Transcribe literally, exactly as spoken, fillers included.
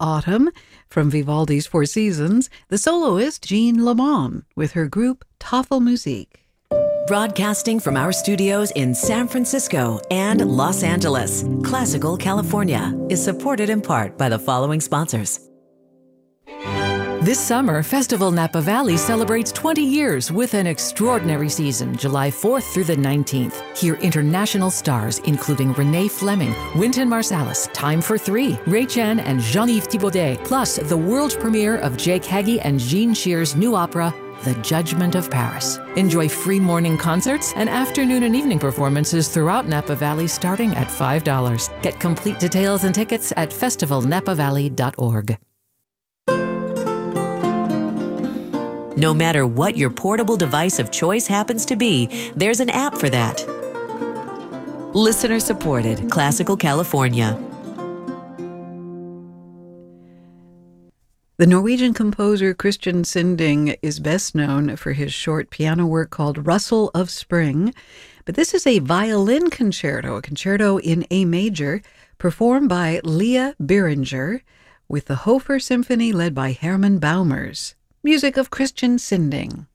Autumn from Vivaldi's Four Seasons, the soloist Jean Lamont with her group Tafelmusik. Broadcasting from our studios in San Francisco and Los Angeles, Classical California is supported in part by the following sponsors. This summer, Festival Napa Valley celebrates twenty years with an extraordinary season, July fourth through the nineteenth. Hear international stars including Renee Fleming, Wynton Marsalis, Time for Three, Ray Chan, and Jean-Yves Thibaudet, plus the world premiere of Jake Hagee and Jean Shear's new opera, The Judgment of Paris. Enjoy free morning concerts and afternoon and evening performances throughout Napa Valley starting at five dollars. Get complete details and tickets at festival napa valley dot org. No matter what your portable device of choice happens to be, there's an app for that. Listener supported, Classical California. The Norwegian composer Christian Sinding is best known for his short piano work called Rustle of Spring, but this is a violin concerto, a concerto in A major, performed by Leah Biringer with the Hofer Symphony led by Herman Baumers. Music of Christian Sinding.